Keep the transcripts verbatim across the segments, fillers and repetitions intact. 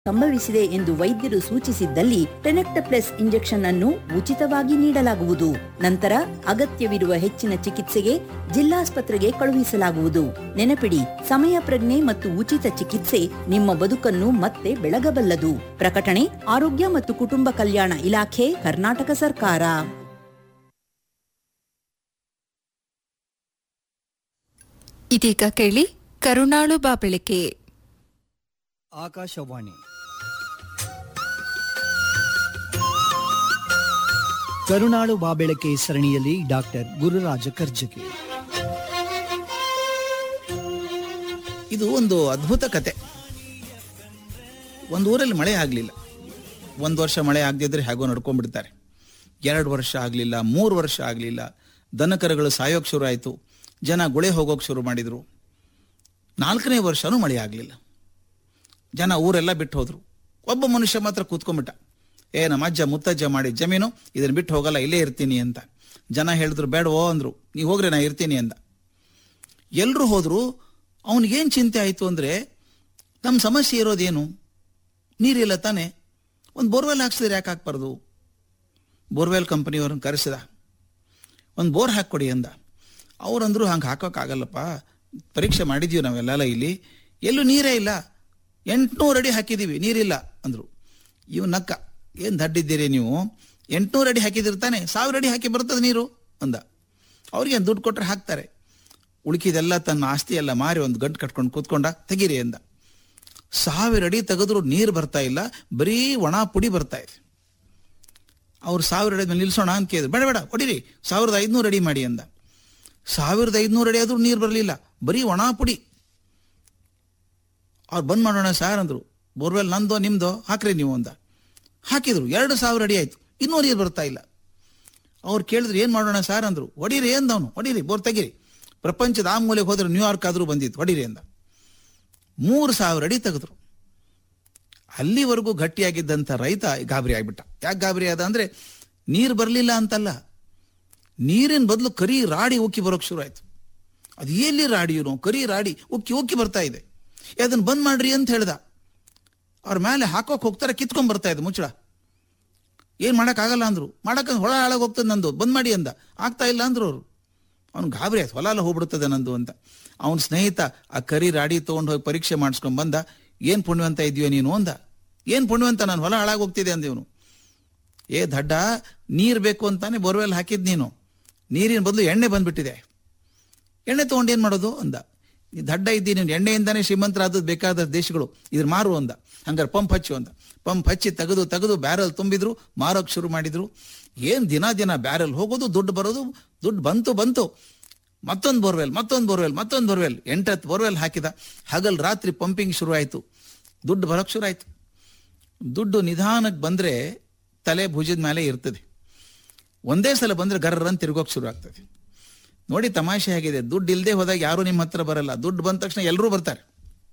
ಸಂಭವಿಸಿದೆ ಎಂದು ವೈದ್ಯರು ಸೂಚಿಸಿದ್ದಲ್ಲಿ ಟೆನೆಕ್ಟಪ್ಲೆಸ್ ಇಂಜೆಕ್ಷನ್ ಅನ್ನು ಉಚಿತವಾಗಿ ನೀಡಲಾಗುವುದು. ನಂತರ ಅಗತ್ಯವಿರುವ ಹೆಚ್ಚಿನ ಚಿಕಿತ್ಸೆಗೆ ಜಿಲ್ಲಾಸ್ಪತ್ರೆಗೆ ಕಳುಹಿಸಲಾಗುವುದು. ನೆನಪಿಡಿ, ಸಮಯ ಪ್ರಜ್ಞೆ ಮತ್ತು ಉಚಿತ ಚಿಕಿತ್ಸೆ ನಿಮ್ಮ ಬದುಕನ್ನು ಮತ್ತೆ ಬೆಳಗಬಲ್ಲದು. ಪ್ರಕಟಣೆ ಆರೋಗ್ಯ ಮತ್ತು ಕುಟುಂಬ ಕಲ್ಯಾಣ ಇಲಾಖೆ, ಕರ್ನಾಟಕ ಸರ್ಕಾರ. ಇದೀಗ ಕೇಳಿ ಕರುಣಾಳು ಬಾಬೆಳಕೆ. ಆಕಾಶವಾಣಿ ಕರುಣಾಳು ಬಾಬೆಳಕೆ ಸರಣಿಯಲ್ಲಿ ಡಾಕ್ಟರ್ ಗುರುರಾಜ ಕರ್ಜಗಿ. ಇದು ಒಂದು ಅದ್ಭುತ ಕತೆ. ಒಂದು ಊರಲ್ಲಿ ಮಳೆ ಆಗಲಿಲ್ಲ. ಒಂದು ವರ್ಷ ಮಳೆ ಆಗದಿದ್ರೆ ಹೇಗೋ ನಡ್ಕೊಂಡ್ಬಿಡ್ತಾರೆ. ಎರಡು ವರ್ಷ ಆಗಲಿಲ್ಲ, ಮೂರು ವರ್ಷ ಆಗಲಿಲ್ಲ. ದನಕರುಗಳು ಸಾಯೋಕೆ ಶುರು ಆಯಿತು. ಜನ ಗುಳೆ ಹೋಗೋಕೆ ಶುರು ಮಾಡಿದರು. ನಾಲ್ಕನೇ ವರ್ಷನೂ ಮಳೆ ಆಗಲಿಲ್ಲ. ಜನ ಊರೆಲ್ಲ ಬಿಟ್ಟು ಹೋದರು. ಒಬ್ಬ ಮನುಷ್ಯ ಮಾತ್ರ ಕೂತ್ಕೊಂಡ್ಬಿಟ್ಟ. ಏ ನಮ್ಮ ಅಜ್ಜ ಮುತ್ತಜ್ಜ ಮಾಡಿ ಜಮೀನು, ಇದನ್ನು ಬಿಟ್ಟು ಹೋಗಲ್ಲ, ಇಲ್ಲೇ ಇರ್ತೀನಿ ಅಂತ. ಜನ ಹೇಳಿದ್ರು ಬೇಡವೋ ಅಂದರು. ನೀವು ಹೋಗ್ರೆ ನಾ ಇರ್ತೀನಿ ಅಂದ. ಎಲ್ಲರೂ ಹೋದರು. ಅವನಿಗೇನು ಚಿಂತೆ ಆಯಿತು ಅಂದರೆ, ನಮ್ಮ ಸಮಸ್ಯೆ ಇರೋದೇನು? ನೀರಿಲ್ಲ ತಾನೆ, ಒಂದು ಬೋರ್ವೆಲ್ ಹಾಕ್ಸಿದ್ರೆ ಯಾಕೆ ಹಾಕ್ಬಾರ್ದು? ಬೋರ್ವೆಲ್ ಕಂಪನಿಯವ್ರನ್ನ ಕರೆಸಿದ. ಒಂದು ಬೋರ್ ಹಾಕ್ಕೊಡಿ ಅಂದ. ಅವ್ರಂದ್ರು ಹಂಗೆ ಹಾಕೋಕ್ಕಾಗಲ್ಲಪ್ಪ, ಪರೀಕ್ಷೆ ಮಾಡಿದ್ದೀವಿ ನಾವೆಲ್ಲ, ಇಲ್ಲಿ ಎಲ್ಲೂ ನೀರೇ ಇಲ್ಲ, ಎಂಟುನೂರು ಅಡಿ ಹಾಕಿದ್ದೀವಿ, ನೀರಿಲ್ಲ ಅಂದರು. ಇವ್ ನಕ್ಕ, ಏನು ದಡ್ಡಿದ್ದೀರಿ ನೀವು, ಎಂಟುನೂರು ಅಡಿ ಹಾಕಿದಿರ್ತಾನೆ, ಸಾವಿರ ಅಡಿ ಹಾಕಿ ಬರ್ತದೆ ನೀರು ಅಂದ. ಅವ್ರಿಗೆ ದುಡ್ಡು ಕೊಟ್ಟರೆ ಹಾಕ್ತಾರೆ. ಉಳುಕಿದೆಲ್ಲ ತನ್ನ ಆಸ್ತಿ ಎಲ್ಲ ಮಾರಿ ಒಂದು ಗಂಟು ಕಟ್ಕೊಂಡು ಕೂತ್ಕೊಂಡ, ತೆಗೀರಿ ಅಂದ. ಸಾವಿರ ಅಡಿ ತೆಗೆದ್ರು ನೀರು ಬರ್ತಾ ಇಲ್ಲ, ಬರೀ ಒಣ ಪುಡಿ ಬರ್ತಾ ಇದೆ. ಅವ್ರು ಸಾವಿರ ಅಡಿ ಮೇಲೆ ನಿಲ್ಸೋಣ ಅಂತ ಕೇಳಿದ್ರು. ಬೇಡ ಬೇಡ ಹೊಡಿರಿ, ಸಾವಿರದ ಐದುನೂರು ಅಡಿ ಮಾಡಿ ಅಂದ. ಸಾವಿರದ ಐದುನೂರು ಅಡಿ ಆದ್ರೂ ನೀರು ಬರಲಿಲ್ಲ, ಬರೀ ಒಣ ಪುಡಿ. ಅವ್ರು ಬಂದ್ ಮಾಡೋಣ ಸಾರ್ ಅಂದರು. ಬೋರ್ವೆಲ್ ನಂದೋ ನಿಮ್ದೋ ಹಾಕ್ರಿ ನೀವು ಅಂದ. ಹಾಕಿದ್ರು. ಎರಡು ಸಾವಿರ ಅಡಿ ಆಯ್ತು, ಇನ್ನೂ ನೀರು ಬರ್ತಾ ಇಲ್ಲ. ಅವ್ರು ಕೇಳಿದ್ರು ಏನು ಮಾಡೋಣ ಸಾರ್ ಅಂದರು. ಹೊಡೀರಿ ಅಂದವನು. ಹೊಡೀರಿ, ಬೋರ್ ತೆಗೀರಿ. ಪ್ರಪಂಚದ ಆ ಮೂಲೆಗೆ ಹೋದ್ರೆ ನ್ಯೂಯಾರ್ಕ್ ಆದರೂ ಬಂದಿತ್ತು, ಹೊಡೀರಿ ಅಂದ. ಮೂರು ಸಾವಿರ ಅಡಿ ತೆಗೆದ್ರು. ಅಲ್ಲಿವರೆಗೂ ಗಟ್ಟಿಯಾಗಿದ್ದಂಥ ರೈತ ಗಾಬರಿ ಆಗಿಬಿಟ್ಟ. ಯಾಕೆ ಗಾಬರಿ ಆದ ಅಂದರೆ, ನೀರು ಬರಲಿಲ್ಲ ಅಂತಲ್ಲ, ನೀರಿನ ಬದಲು ಕರಿ ರಾಡಿ ಉಕ್ಕಿ ಬರೋಕ್ಕೆ ಶುರು ಆಯ್ತು. ಅದು ಎಲ್ಲಿ ರಾಡಿಯೂ ಕರಿ ರಾಡಿ ಉಕ್ಕಿ ಉಕ್ಕಿ ಬರ್ತಾ ಇದೆ. ಅದನ್ನು ಬಂದ್ ಮಾಡ್ರಿ ಅಂತ ಹೇಳ್ದ. ಅವ್ರ ಮೇಲೆ ಹಾಕೋಕೆ ಹೋಗ್ತಾರೆ, ಕಿತ್ಕೊಂಡ್ ಬರ್ತಾ ಇದೆ ಮುಚ್ಚಳ. ಏನು ಮಾಡೋಕ್ಕಾಗಲ್ಲ ಅಂದ್ರು. ಮಾಡಕ್ಕೆ ಹೊಳ ಹಾಳಾಗಿ ಹೋಗ್ತದೆ ನಂದು, ಬಂದ್ ಮಾಡಿ ಅಂದ. ಆಗ್ತಾ ಇಲ್ಲ ಅಂದ್ರು ಅವರು. ಅವ್ನು ಗಾಬರಿ ಆಯ್ತು, ಹೊಲ ಎಲ್ಲ ಹೋಗ್ಬಿಡ್ತದೆ ನಂದು ಅಂತ. ಅವನ ಸ್ನೇಹಿತ ಆ ಕರಿ ರಾಡಿ ತೊಗೊಂಡು ಹೋಗಿ ಪರೀಕ್ಷೆ ಮಾಡಿಸ್ಕೊಂಡ್ ಬಂದ. ಏನು ಪುಣ್ಯವಂತ ಇದೆಯೋ ನೀನು ಅಂದ. ಏನು ಪುಣ್ಯವಂತ, ನಾನು ಹೊಲ ಹಾಳಾಗಿ ಹೋಗ್ತಿದೆ ಅಂದೇವನು. ಏ ದಡ್ಡ, ನೀರು ಬೇಕು ಅಂತಾನೆ ಬೋರ್ವೆಲ್ ಹಾಕಿದ್ ನೀನು, ನೀರಿನ ಬದಲು ಎಣ್ಣೆ ಬಂದ್ಬಿಟ್ಟಿದೆ, ಎಣ್ಣೆ ತೊಗೊಂಡು ಏನು ಮಾಡೋದು ಅಂದ. ಈ ದಡ್ಡ ಇದ್ದೀನಿ, ನೀನು ಎಣ್ಣೆಯಿಂದಾನೇ ಶ್ರೀಮಂತರಾದದ್ದು ಬೇಕಾದ ದೇಶಗಳು, ಇದ್ರ ಮಾರು ಅಂದ. ಹಂಗಾರೆ ಪಂಪ್ ಹಚ್ಚು ಅಂದ. ಪಂಪ್ ಹಚ್ಚಿ ತೆಗೆದು ತೆಗೆದು ಬ್ಯಾರಲ್ ತುಂಬಿದ್ರು, ಮಾರೋಕೆ ಶುರು ಮಾಡಿದ್ರು. ಏನು ದಿನ ದಿನ ಬ್ಯಾರಲ್ ಹೋಗೋದು, ದುಡ್ಡು ಬರೋದು. ದುಡ್ಡು ಬಂತು ಬಂತು ಮತ್ತೊಂದು ಬೋರ್ವೆಲ್, ಮತ್ತೊಂದು ಬೋರ್ವೆಲ್, ಮತ್ತೊಂದು ಬೋರ್ವೆಲ್, ಎಂಟತ್ತು ಬೋರ್ವೆಲ್ ಹಾಕಿದ. ಹಗಲ್ ರಾತ್ರಿ ಪಂಪಿಂಗ್ ಶುರು ಆಯಿತು. ದುಡ್ಡು ಬರೋಕ್ಕೆ ಶುರು ಆಯಿತು. ದುಡ್ಡು ನಿಧಾನಕ್ಕೆ ಬಂದರೆ ತಲೆ ಭುಜದ ಮೇಲೆ ಇರ್ತದೆ. ಒಂದೇ ಸಲ ಬಂದರೆ ಗರ್ರನ್ ತಿರುಗೋಕೆ ಶುರು ಆಗ್ತದೆ. ನೋಡಿ ತಮಾಷೆ ಆಗಿದೆ, ದುಡ್ಡು ಇಲ್ಲದೆ ಹೋದಾಗ ಯಾರು ನಿಮ್ಮ ಹತ್ರ ಬರಲ್ಲ. ದುಡ್ಡು ಬಂದ ತಕ್ಷಣ ಎಲ್ಲರೂ ಬರ್ತಾರೆ.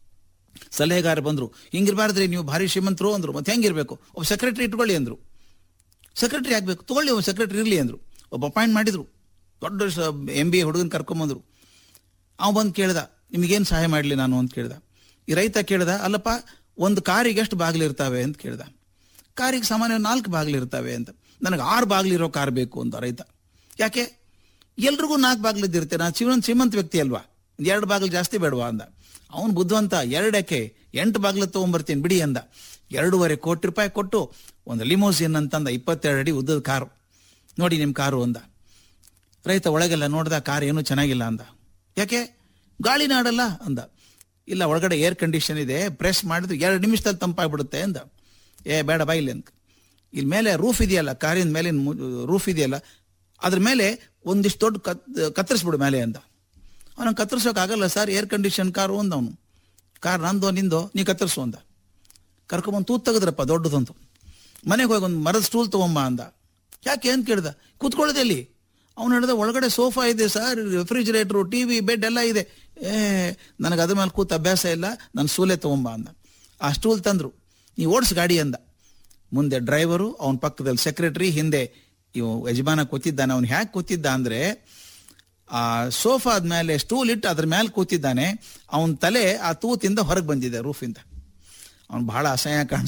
ಸಲಹೆಗಾರ ಬಂದರು, ಹಿಂಗಿರ್ಬಾರ್ದ್ರಿ ನೀವು ಭಾರಿ ಶ್ರೀಮಂತರು ಅಂದರು. ಮತ್ತೆ ಹೆಂಗಿರ್ಬೇಕು? ಒಬ್ಬ ಸೆಕ್ರೆಟರಿ ಇಟ್ಕೊಳ್ಳಿ ಅಂದರು. ಸೆಕ್ರೆಟರಿ ಆಗ್ಬೇಕು, ತಗೊಳ್ಳಿ ಒಬ್ಬ ಸೆಕ್ರೆಟರಿ ಇರಲಿ ಅಂದರು. ಒಬ್ಬ ಅಪಾಯಿಂಟ್ ಮಾಡಿದ್ರು. ದೊಡ್ಡ ಎಂ ಬಿ ಎ ಹುಡುಗನ ಕರ್ಕೊಂಬಂದರು. ಅವ ಬಂದು ಕೇಳ್ದ, ನಿಮಗೇನು ಸಹಾಯ ಮಾಡಲಿ ನಾನು ಅಂತ ಕೇಳ್ದ. ಈ ರೈತ ಕೇಳ್ದ, ಅಲ್ಲಪ್ಪ ಒಂದು ಕಾರಿಗೆ ಎಷ್ಟು ಬಾಗಿಲಿರ್ತಾವೆ ಅಂತ ಕೇಳ್ದ. ಕಾರಿಗೆ ಸಾಮಾನ್ಯ ನಾಲ್ಕು ಬಾಗಿಲಿರ್ತಾವೆ ಅಂತ. ನನಗೆ ಆರು ಬಾಗಿಲಿರೋ ಕಾರ್ ಬೇಕು ಅಂತ ರೈತ. ಯಾಕೆ? ಎಲ್ರಿಗೂ ನಾಲ್ಕು ಬಾಗಿಲಿದ್ದಿರುತ್ತೆ, ನಾನು ಶ್ರೀಮಂತ ಶ್ರೀಮಂತ ವ್ಯಕ್ತಿ ಅಲ್ವಾ, ಎರಡು ಬಾಗಿಲು ಜಾಸ್ತಿ ಬೇಡವಾ ಅಂದ. ಅವನು ಬುದ್ಧಿವಂತ, ಎರಡಕ್ಕೆ ಎಂಟು ಬಾಗಿಲು ತೊಗೊಂಬರ್ತೀನಿ ಬಿಡಿ ಅಂದ. ಎರಡೂವರೆ ಕೋಟಿ ರೂಪಾಯಿ ಕೊಟ್ಟು ಒಂದು ಲಿಮೋಸಿನ್ ಅಂತಂದ, ಇಪ್ಪತ್ತೆರಡು ಅಡಿ ಉದ್ದದ ಕಾರು. ನೋಡಿ ನಿಮ್ಮ ಕಾರು ಅಂದ. ರೈತ ಒಳಗೆಲ್ಲ ನೋಡ್ದ, ಕಾರ್ ಏನೂ ಚೆನ್ನಾಗಿಲ್ಲ ಅಂದ. ಯಾಕೆ? ಗಾಳಿನ ಆಡಲ್ಲ ಅಂದ. ಇಲ್ಲ, ಒಳಗಡೆ ಏರ್ ಕಂಡೀಷನ್ ಇದೆ, ಪ್ರೆಸ್ ಮಾಡಿದ್ರು ಎರಡು ನಿಮಿಷದಲ್ಲಿ ತಂಪಾಗ್ಬಿಡುತ್ತೆ ಅಂದ. ಏ ಬೇಡ ಬಾ ಇಲ್ಲಿ ಅಂತ. ಇಲ್ಲಿ ಮೇಲೆ ರೂಫ್ ಇದೆಯಲ್ಲ, ಕಾರಿನ ಮೇಲಿನ ರೂಫ್ ಇದೆಯಲ್ಲ, ಅದ್ರ ಮೇಲೆ ಒಂದಿಷ್ಟು ದೊಡ್ಡ ಕತ್ ಕತ್ತರಿಸ್ಬಿಡು ಮೇಲೆ ಅಂದ. ಅವನಿಗೆ ಕತ್ತರಿಸೋಕ್ಕಾಗಲ್ಲ ಸರ್, ಏರ್ ಕಂಡೀಷನ್ ಕಾರು ಅಂದ. ಅವನು ಕಾರ್ ನಂದೋ ನಿಂದೋ, ನೀ ಕತ್ತರಿಸು ಅಂದ. ಕರ್ಕೊಂಬಂದು ತೂತ್ ತೆಗೆದ್ರಪ್ಪ ದೊಡ್ಡದಂತು. ಮನೆಗೆ ಹೋಗಿ ಒಂದು ಮರದ ಸ್ಟೂಲ್ ತೊಗೊಂಬ ಅಂದ. ಯಾಕೆ ಅಂತ ಕೇಳ್ದ. ಕೂತ್ಕೊಳ್ಳೋದೆ ಅಲ್ಲಿ. ಅವ್ನು ಹೇಳಿದ, ಒಳಗಡೆ ಸೋಫಾ ಇದೆ ಸರ್, ರೆಫ್ರಿಜಿರೇಟ್ರು, ಟಿ ವಿ, ಬೆಡ್ ಎಲ್ಲ ಇದೆ. ಏ ನನಗೆ ಅದ್ರ ಮೇಲೆ ಕೂತು ಅಭ್ಯಾಸ ಇಲ್ಲ, ನನ್ನ ಸ್ಟೂಲೇ ತೊಗೊಂಬ ಅಂದ. ಆ ಸ್ಟೂಲ್ ತಂದರು. ನೀವು ಓಡಿಸ್ ಗಾಡಿ ಅಂದ. ಮುಂದೆ ಡ್ರೈವರು, ಅವನ ಪಕ್ಕದಲ್ಲಿ ಸೆಕ್ರೆಟರಿ, ಹಿಂದೆ ಇವು ಯಜಮಾನ ಕೂತಿದ್ದಾನೆ. ಅವನು ಹ್ಯಾಕೆ ಕೂತಿದ್ದ ಅಂದರೆ, ಆ ಸೋಫಾದ ಮೇಲೆ ಸ್ಟೂಲ್ ಇಟ್ಟು ಅದ್ರ ಮೇಲೆ ಕೂತಿದ್ದಾನೆ. ಅವನ ತಲೆ ಆ ತೂತಿಂದ ಹೊರಗೆ ಬಂದಿದೆ ರೂಫಿಂದ. ಅವ್ನು ಬಹಳ ಅಸಹ್ಯ ಕಾಣಿಸ್